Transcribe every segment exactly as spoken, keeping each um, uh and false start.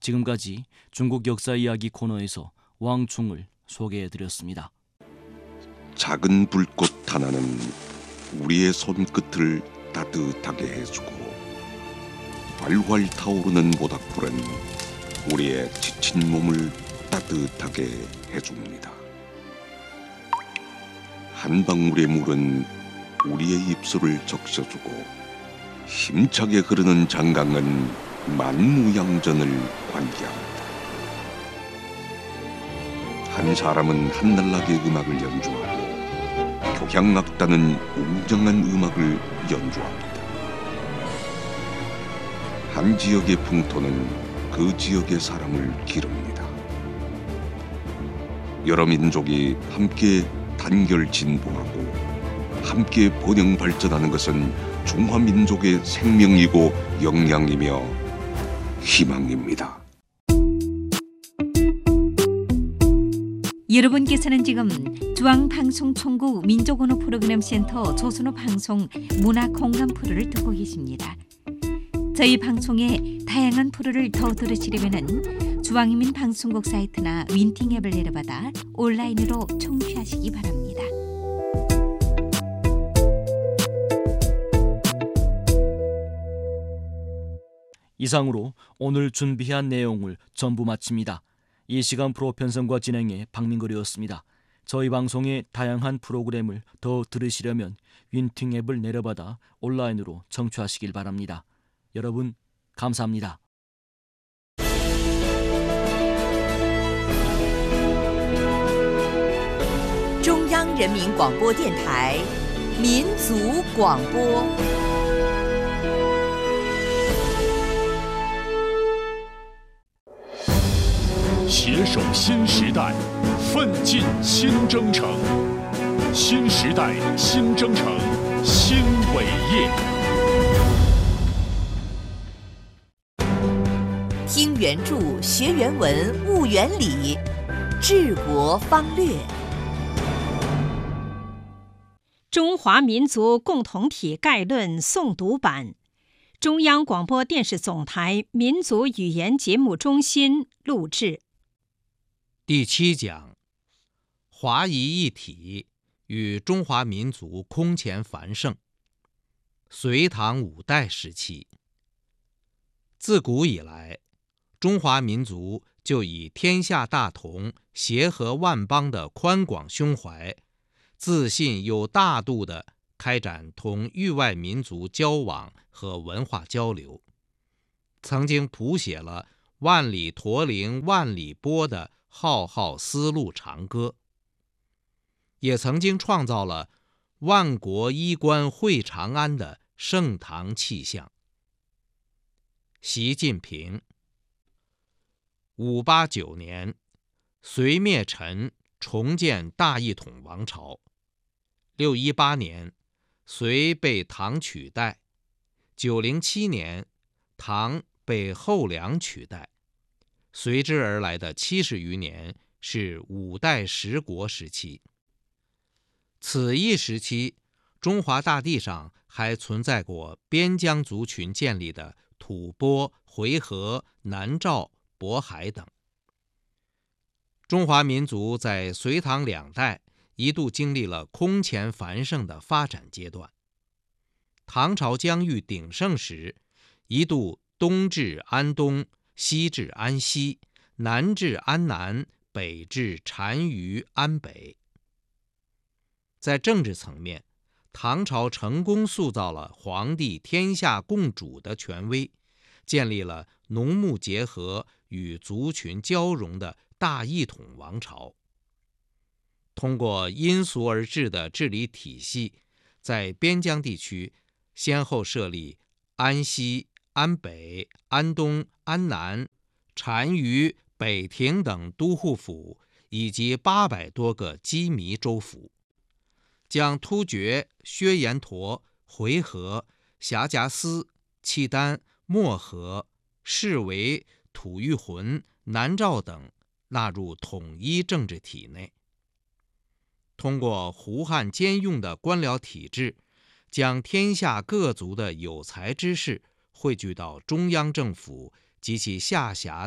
지금까지 중국 역사 이야기 코너에서 왕충을 소개해드렸습니다. 작은 불꽃 하나는 우리의 손끝을 따뜻하게 해주고 활활 타오르는 모닥불은 우리의 지친 몸을 따뜻하게 해줍니다. 한 방울의 물은 우리의 입술을 적셔주고 힘차게 흐르는 장강은 만무양전을 관계합니다. 한 사람은 한날나게 음악을 연주하고 교향악단은 웅장한 음악을 연주합니다. 한 지역의 풍토는 그 지역의 사람을 기릅니다. 여러 민족이 함께 단결 진보하고 함께 번영 발전하는 것은 중화민족의 생명이고 역량이며 희망입니다. 여러분께서는 지금 중앙방송총국 민족언어 프로그램센터 조선어 방송 문화공감 프로를 듣고 계십니다. 저희 방송의 다양한 프로를 더 들으시려면 중앙인민 방송국 사이트나 윈팅 앱을 내려받아 온라인으로 청취하시기 바랍니다. 이상으로 오늘 준비한 내용을 전부 마칩니다. 이 시간 프로 편성과 진행의 박민걸이었습니다. 저희 방송의 다양한 프로그램을 더 들으시려면 윈팅 앱을 내려받아 온라인으로 청취하시길 바랍니다. 여러분 감사합니다. 中央人民广播电台民族广播。 携手新时代，奋进新征程。新时代新征程新伟业。 听原著，学原文，悟原理，治国方略。 中华民族共同体概论诵读版，中央广播电视总台民族语言节目中心录制。 第七讲：华夷一体与中华民族空前繁盛。隋唐五代时期，自古以来，中华民族就以天下大同、协和万邦的宽广胸怀，自信又大度地开展同域外民族交往和文化交流，曾经谱写了万里驼铃万里波的浩浩丝路长歌，也曾经创造了万国衣冠会长安的盛唐气象。习近平。五八九年，隋灭陈，重建大一统王朝。六一八年，隋被唐取代。九零七年，唐被后梁取代。随之而来的七十余年是五代十国时期。此一时期，中华大地上还存在过边疆族群建立的吐蕃、回纥、南诏、渤海等。中华民族在隋唐两代一度经历了空前繁盛的发展阶段。唐朝疆域鼎盛时，一度东至安东，西至安西，南至安南，北至单于安北。在政治层面，唐朝成功塑造了皇帝天下共主的权威，建立了农牧结合与族群交融的大一统王朝。通过因俗而治的治理体系，在边疆地区先后设立安西、安北、安东、安南、单于、北庭等都护府，以及八百多个羁縻州府，将突厥、薛延陀、回纥、辖贾斯、契丹、漠河、释维、吐谷浑、南诏等纳入统一政治体内。通过胡汉兼用的官僚体制，将天下各族的有才之士汇聚到中央政府及其下辖的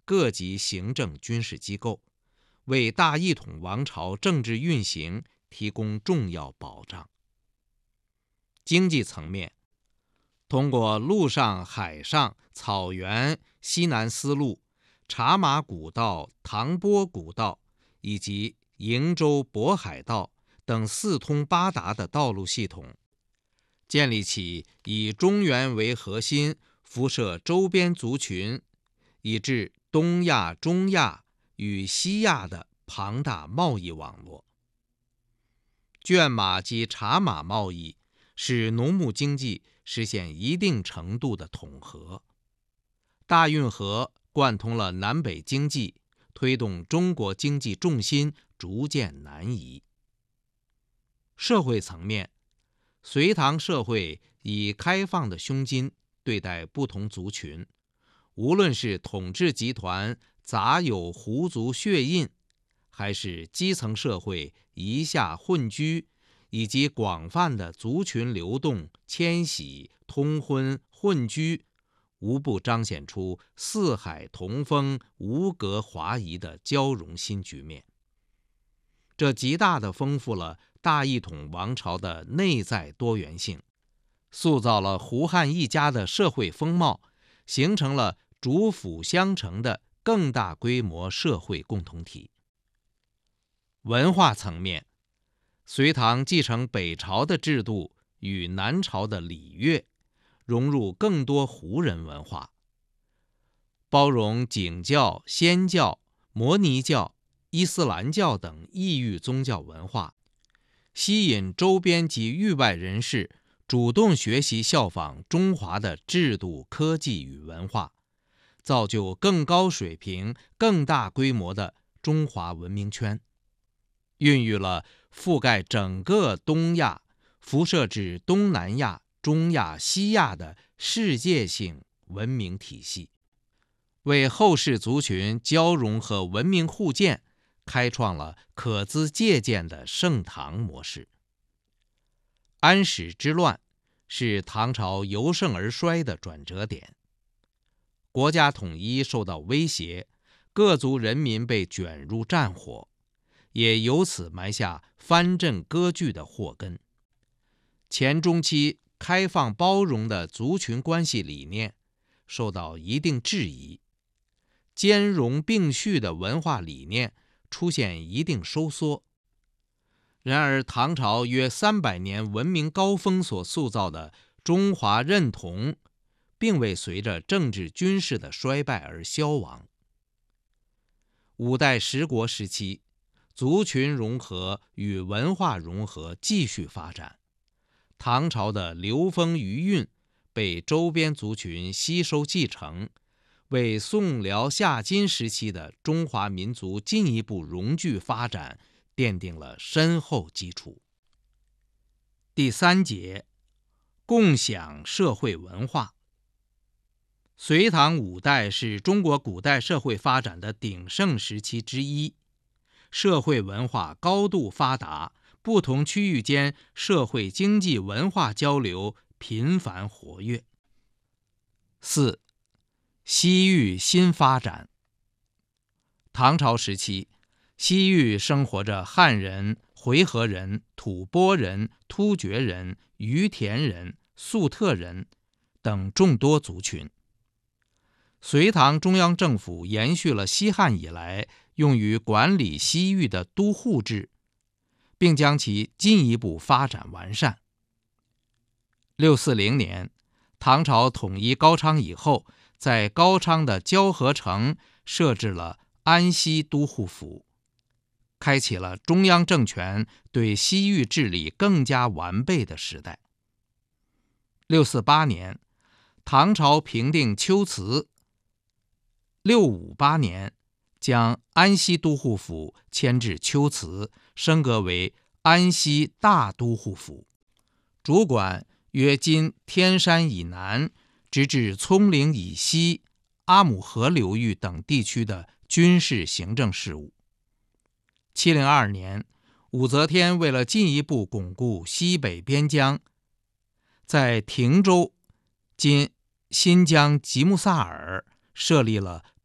各级行政军事机构，为大一统王朝政治运行提供重要保障。经济层面，通过陆上、海上、草原、西南丝路、茶马古道、唐波古道以及瀛洲渤海道等四通八达的道路系统，建立起以中原为核心，辐射周边族群，以至东亚、中亚与西亚的庞大贸易网络。圈马及茶马贸易使农牧经济实现一定程度的统合。大运河贯通了南北经济，推动中国经济重心逐渐南移。社会层面，隋唐社会以开放的胸襟对待不同族群，无论是统治集团杂有胡族血印，还是基层社会夷夏混居，以及广泛的族群流动、迁徙、通婚、混居，无不彰显出四海同风、无隔华夷的交融新局面。这极大地丰富了大一统王朝的内在多元性，塑造了胡汉一家的社会风貌，形成了主辅相承的更大规模社会共同体。文化层面，隋唐继承北朝的制度与南朝的礼乐，融入更多胡人文化，包容景教、仙教、摩尼教、伊斯兰教等异域宗教文化，吸引周边及域外人士主动学习效仿中华的制度、科技与文化，造就更高水平、更大规模的中华文明圈，孕育了覆盖整个东亚、辐射至东南亚、中亚、西亚的世界性文明体系，为后世族群交融和文明互鉴开创了可资借鉴的盛唐模式。安史之乱是唐朝由盛而衰的转折点，国家统一受到威胁，各族人民被卷入战火，也由此埋下藩镇割据的祸根。前中期开放包容的族群关系理念受到一定质疑，兼容并蓄的文化理念出现一定收缩。然而，唐朝约三百年文明高峰所塑造的中华认同，并未随着政治军事的衰败而消亡。五代十国时期，族群融合与文化融合继续发展，唐朝的流风余韵被周边族群吸收继承，为宋辽夏金时期的中华民族进一步融聚发展奠定了深厚基础。第三节，共享社会文化。隋唐五代是中国古代社会发展的鼎盛时期之一，社会文化高度发达，不同区域间社会经济文化交流频繁活跃。四、西域新发展。唐朝时期，西域生活着汉人、回纥人、吐蕃人、突厥人、于田人、粟特人等众多族群。隋唐中央政府延续了西汉以来用于管理西域的都护制，并将其进一步发展完善。六四零年，唐朝统一高昌以后，在高昌的交河城设置了安西都护府，开启了中央政权对西域治理更加完备的时代。六四八年，唐朝平定龟兹。六五八年，将安西都护府迁至龟兹，升格为安西大都护府，主管约今天山以南直至葱岭以西阿姆河流域等地区的军事行政事务。七零二年，武则天为了进一步巩固西北边疆，在亭州（今新疆吉木萨尔）设立了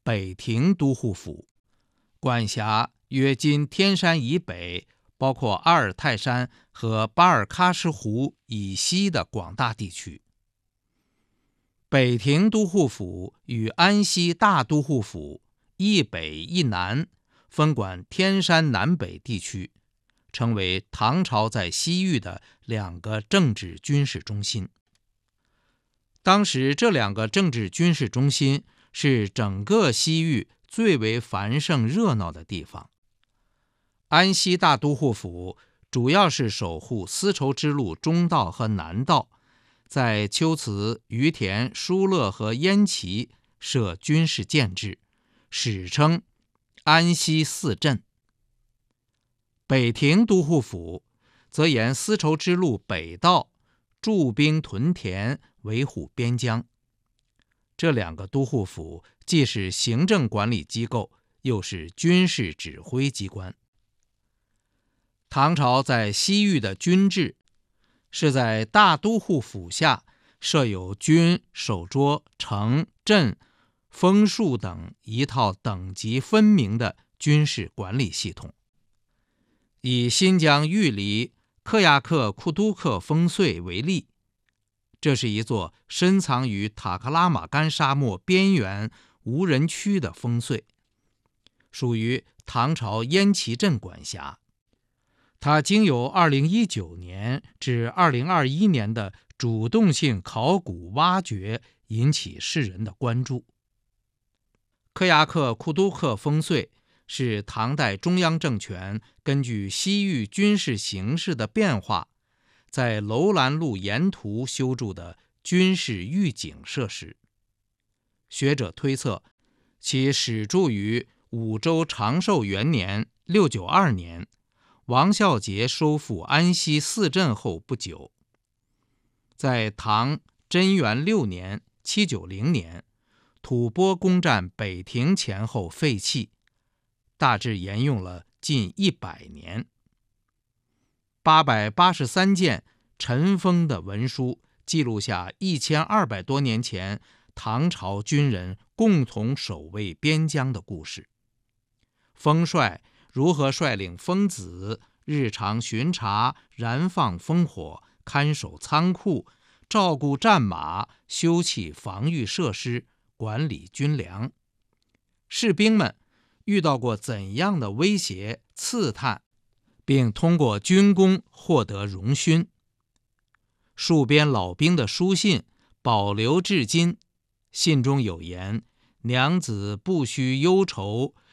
北庭都护府，管辖约今天山以北，包括阿尔泰山和巴尔喀什湖以西的广大地区。北庭都护府与安西大都护府一北一南，分管天山南北地区，成为唐朝在西域的两个政治军事中心。当时这两个政治军事中心是整个西域最为繁盛热闹的地方。安西大都护府主要是守护丝绸之路中道和南道，在龟兹、于田、疏勒和焉耆设军事建制，史称安西四镇。北庭都护府则沿丝绸之路北道驻兵屯田，维护边疆。这两个都护府既是行政管理机构，又是军事指挥机关。唐朝在西域的军制是在大都护府下设有军、守捉、城、镇、封戍等一套等级分明的军事管理系统。以新疆玉里克亚克库都克烽燧为例，这是一座深藏于塔克拉玛干沙漠边缘无人区的烽燧，属于唐朝焉耆镇管辖。它经由二零一九年至二零二一年的主动性考古挖掘引起世人的关注。克亚克库都克烽燧是唐代中央政权根据西域军事形势的变化，在楼兰路沿途修筑的军事预警设施。学者推测，其始筑于武周长寿元年六九二年，王孝杰收复安西四镇后不久。在唐贞元六年七九零年，吐蕃攻占北庭前后废弃，大致沿用了近一百年。八百八十三件尘封的文书记录下一千二百多年前唐朝军人共同守卫边疆的故事。封帅如何率领疯子日常巡查、燃放烽火、看守仓库、照顾战马、修葺防御设施、管理军粮？士兵们遇到过怎样的威胁、刺探，并通过军功获得荣勋？戍边老兵的书信保留至今，信中有言：娘子不须忧愁，